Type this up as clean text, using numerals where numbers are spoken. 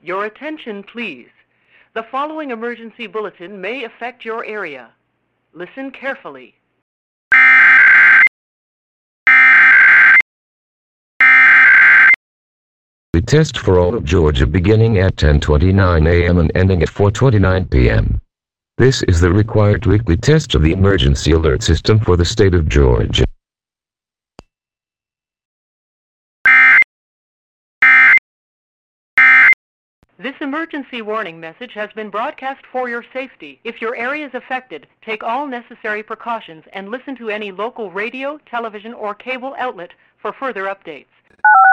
Your attention, please. The following emergency bulletin may affect your area. Listen carefully. The test for all of Georgia beginning at 10:29 a.m. and ending at 4:29 p.m. This is the required weekly test of the emergency alert system for the state of Georgia. This emergency warning message has been broadcast for your safety. If your area is affected, take all necessary precautions and listen to any local radio, television, or cable outlet for further updates.